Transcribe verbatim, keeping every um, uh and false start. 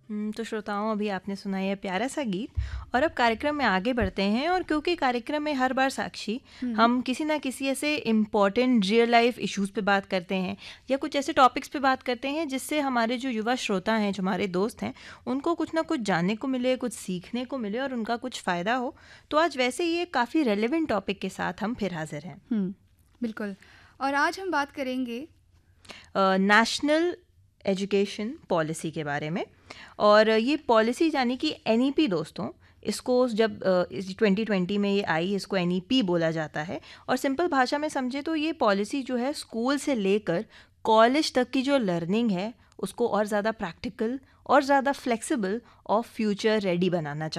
हम्म, तो श्रोताओं, अभी आपने सुना यह प्यारा सा गीत और अब कार्यक्रम में आगे बढ़ते हैं। और क्योंकि कार्यक्रम में हर बार साक्षी हम्म। हम किसी ना किसी ऐसे इम्पॉर्टेंट रियल लाइफ इश्यूज़ पे बात करते हैं या कुछ ऐसे टॉपिक्स पे बात करते हैं जिससे हमारे जो युवा श्रोता हैं, जो हमारे दोस्त हैं, उनको कुछ ना कुछ जानने को मिले, कुछ सीखने को मिले और उनका कुछ फ़ायदा हो। तो आज वैसे ही एक काफ़ी रेलेवेंट टॉपिक के साथ हम फिर हाजिर हैं। हम्म, बिल्कुल। और आज हम बात करेंगे नेशनल एजुकेशन पॉलिसी के बारे में। और ये पॉलिसी यानी कि एन ई पी दोस्तों, इसको जब ट्वेंटी ट्वेंटी में ये आई, इसको एन ई पी बोला जाता है। और सिंपल भाषा में समझे तो ये पॉलिसी जो है स्कूल से लेकर कॉलेज तक की जो लर्निंग है उसको और ज़्यादा प्रैक्टिकल और ज़्यादा फ्लेक्सिबल और फ्यूचर रेडी बनाना